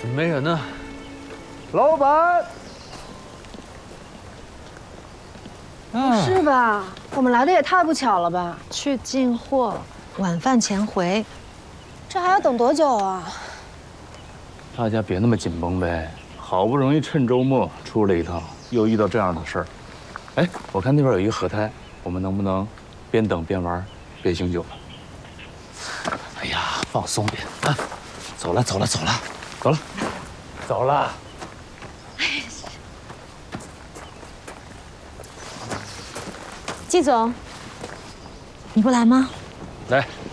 怎么没人呢？ 老板， 不是吧？我们来的也太不巧了吧？去进货，晚饭前回，这还要等多久啊？ 大家别那么紧绷呗，好不容易趁周末出来一趟，又遇到这样的事儿。哎，我看那边有一个河滩，我们能不能边等边玩，别醒酒了？哎呀，放松点啊！走了，走了，走了，走了，走了。 季总，你不来吗？ 来，